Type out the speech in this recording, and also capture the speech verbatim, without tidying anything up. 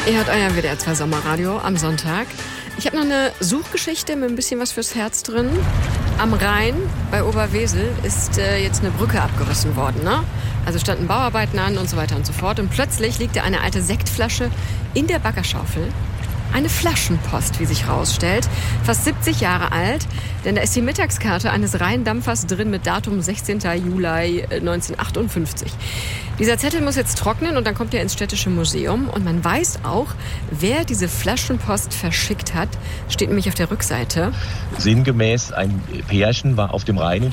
Ihr hört euer W D R zwei Sommerradio am Sonntag. Ich habe noch eine Suchgeschichte mit ein bisschen was fürs Herz drin. Am Rhein bei Oberwesel ist äh, jetzt eine Brücke abgerissen worden, ne? Also standen Bauarbeiten an und so weiter und so fort. Und plötzlich liegt da eine alte Sektflasche in der Baggerschaufel. Eine Flaschenpost, wie sich rausstellt. Fast siebzig Jahre alt, denn da ist die Mittagskarte eines Rheindampfers drin mit Datum sechzehnter Juli neunzehnhundertachtundfünfzig. Dieser Zettel muss jetzt trocknen und dann kommt er ins Städtische Museum. Und man weiß auch, wer diese Flaschenpost verschickt hat. Steht nämlich auf der Rückseite. Sinngemäß, ein Pärchen war auf dem Rhein